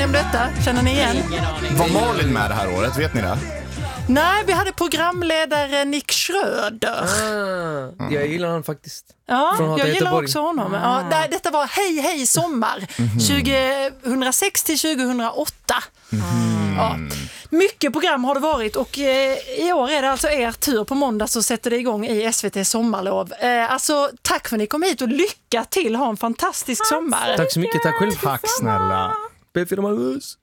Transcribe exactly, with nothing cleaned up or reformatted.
ni om detta? Känner ni igen? Var Malin med det här året, vet ni det? Nej, vi hade programledare Nick Schröder. Ah, jag gillar honom faktiskt. Ja, Från jag gillar Göteborg. också honom. Ja, det, detta var Hej hej sommar tjugohundrasex till tjugohundraåtta. Mm. Ja. Mycket program har det varit och eh, i år är det alltså er tur. På måndag så sätter det igång i S V T sommarlov. Eh, alltså tack för att ni kom hit och lycka till. Ha en fantastisk sommar. Tack så mycket, tack själv. Tack snälla. Peter Malmös.